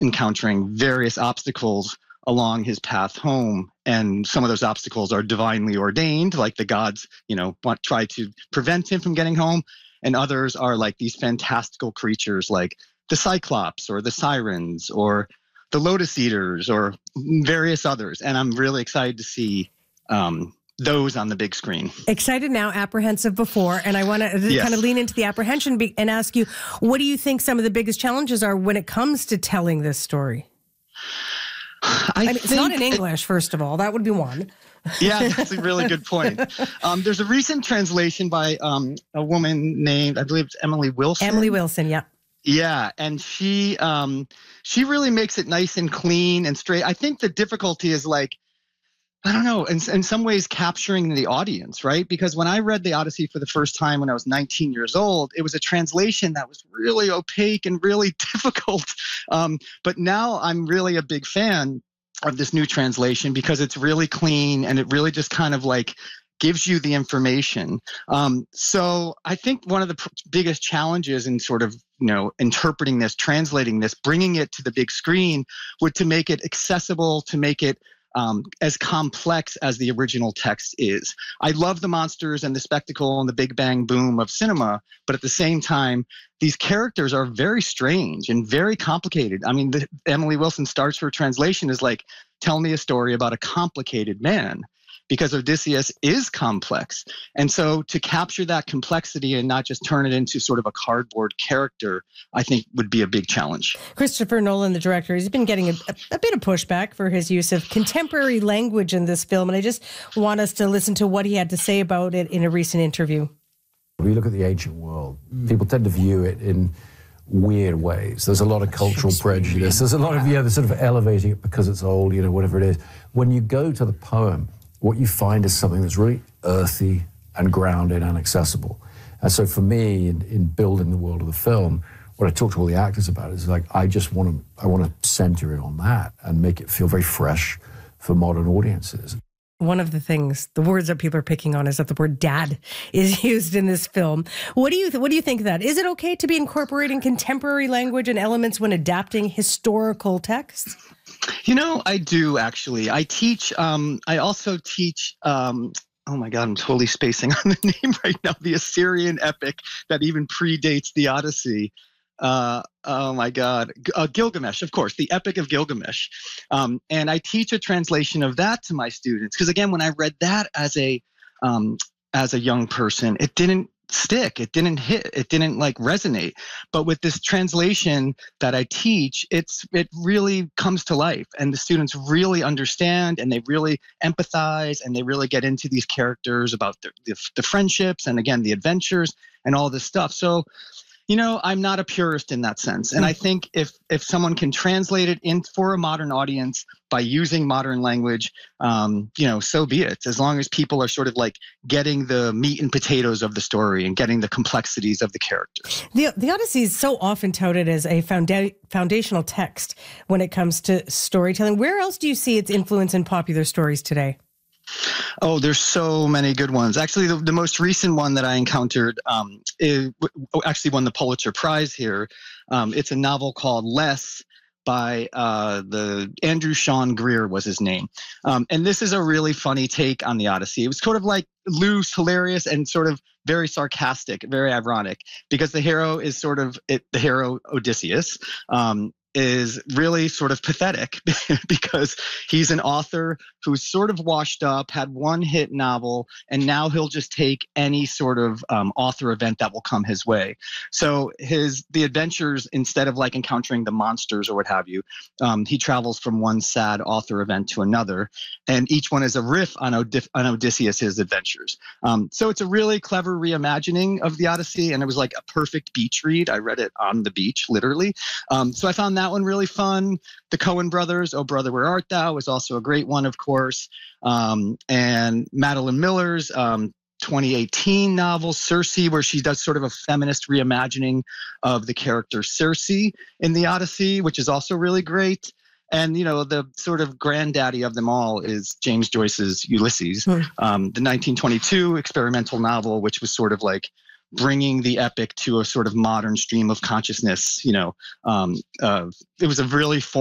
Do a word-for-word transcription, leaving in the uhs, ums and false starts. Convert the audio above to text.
encountering various obstacles along his path home. And some of those obstacles are divinely ordained, like the gods, you know, want try to prevent him from getting home. And others are like these fantastical creatures like the Cyclops or the Sirens or the Lotus Eaters or various others. And I'm really excited to see um, those on the big screen. Excited now, apprehensive before. And I want to yes. kind of lean into the apprehension be- and ask you, what do you think some of the biggest challenges are when it comes to telling this story? I, I mean, it's not in English, it, first of all. That would be one. Yeah, that's a really good point. Um, there's a recent translation by um, a woman named, I believe it's Emily Wilson. Emily Wilson, yeah. Yeah, and she um, she really makes it nice and clean and straight. I think the difficulty is like, I don't know, in, in some ways capturing the audience, right? Because when I read the Odyssey for the first time when I was nineteen years old, it was a translation that was really opaque and really difficult. Um, but now I'm really a big fan of this new translation because it's really clean and it really just kind of like gives you the information. Um, so I think one of the pr- biggest challenges in sort of, you know, interpreting this, translating this, bringing it to the big screen would to make it accessible, to make it um, as complex as the original text is. I love the monsters and the spectacle and the big bang boom of cinema, but at the same time, these characters are very strange and very complicated. I mean, the, Emily Wilson starts her translation as like, tell me a story about a complicated man, because Odysseus is complex. And so to capture that complexity and not just turn it into sort of a cardboard character, I think would be a big challenge. Christopher Nolan, the director, he's been getting a, a bit of pushback for his use of contemporary language in this film. And I just want us to listen to what he had to say about it in a recent interview. When you look at the ancient world, people tend to view it in weird ways. There's a lot of cultural prejudice. There's a lot of, yeah, they're sort of elevating it because it's old, you know, whatever it is. When you go to the poem, what you find is something that's really earthy and grounded and accessible. And so for me, in, in building the world of the film, what I talk to all the actors about is like, I just want to, I want to center it on that and make it feel very fresh for modern audiences. One of the things, the words that people are picking on is that the word dad is used in this film. What do you th- what do you think of that? Is it okay to be incorporating contemporary language and elements when adapting historical texts? You know, I do actually. I teach, um, I also teach, um, oh my God, I'm totally spacing on the name right now, the Assyrian epic that even predates the Odyssey. Uh, oh my God, uh, Gilgamesh, of course, the Epic of Gilgamesh. Um, and I teach a translation of that to my students. Because again, when I read that as a, um, as a young person, it didn't stick. It didn't hit. It didn't like resonate. But with this translation that I teach, it's it really comes to life, and the students really understand, and they really empathize, and they really get into these characters about the the, the friendships, and again the adventures, and all this stuff. So, you know, I'm not a purist in that sense, and I think if if someone can translate it in for a modern audience by using modern language, um, you know, so be it. As long as people are sort of like getting the meat and potatoes of the story and getting the complexities of the characters. The the Odyssey is so often touted as a founda- foundational text when it comes to storytelling. Where else do you see its influence in popular stories today? Oh, there's so many good ones. Actually, the, the most recent one that I encountered um, is, actually won the Pulitzer Prize here. Um, it's a novel called Less by uh, the Andrew Sean Greer was his name. Um, and this is a really funny take on the Odyssey. It was sort of like loose, hilarious, and sort of very sarcastic, very ironic, because the hero is sort of it, the hero Odysseus. Um, is really sort of pathetic because he's an author who's sort of washed up, had one hit novel, and now he'll just take any sort of um, author event that will come his way. So his the adventures, instead of like encountering the monsters or what have you, um, he travels from one sad author event to another, and each one is a riff on, Od- on Odysseus's adventures. Um, so it's a really clever reimagining of the Odyssey, and it was like a perfect beach read. I read it on the beach, literally. Um, so I found that one really fun. The Coen brothers, Oh Brother, Where Art Thou, was also a great one, of course. Um, and Madeline Miller's um, twenty eighteen novel, Circe, where she does sort of a feminist reimagining of the character Circe in the Odyssey, which is also really great. And, you know, the sort of granddaddy of them all is James Joyce's Ulysses, mm. um, the nineteen twenty-two experimental novel, which was sort of like bringing the epic to a sort of modern stream of consciousness. You know, um, uh, it was a really